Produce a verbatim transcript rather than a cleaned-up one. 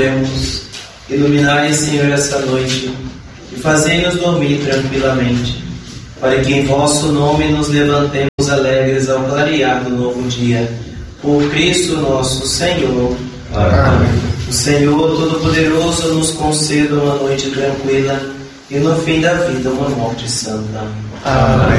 oremos. Iluminai, Senhor, esta noite e fazei-nos dormir tranquilamente, para que em vosso nome nos levantemos alegres ao clarear do novo dia. Por Cristo nosso Senhor. Amém. O Senhor Todo-Poderoso nos conceda uma noite tranquila e no fim da vida uma morte santa. Amém.